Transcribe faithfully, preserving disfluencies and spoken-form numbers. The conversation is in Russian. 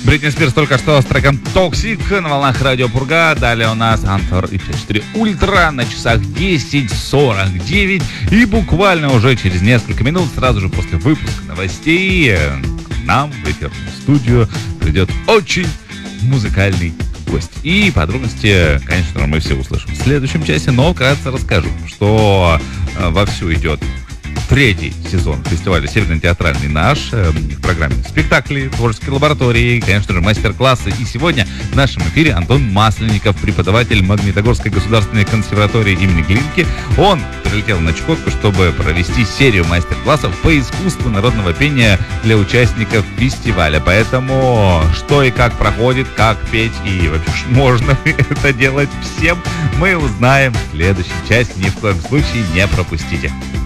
Бритни Спирс только что с треком Toxic на волнах Радио Пурга. Далее у нас Антор и пятьдесят четыре Ультра на часах десять сорок девять. И буквально уже через несколько минут, сразу же после выпуска новостей, к нам в эфирную студию придет очень музыкальный гость. И подробности, конечно, мы все услышим в следующем часе, но вкратце расскажу, что э, вовсю идет третий сезон фестиваля «Северный театральный наш». Э, в программе спектакли, творческие лаборатории, конечно же, мастер-классы. И сегодня в нашем эфире Антон Масленников, преподаватель Магнитогорской государственной консерватории имени Глинки. Он прилетел на Чукотку, чтобы провести серию мастер-классов по искусству народного пения для участников фестиваля. Поэтому что и как проходит, как петь и вообще можно это делать всем, мы узнаем в следующей части. Ни в коем случае не пропустите.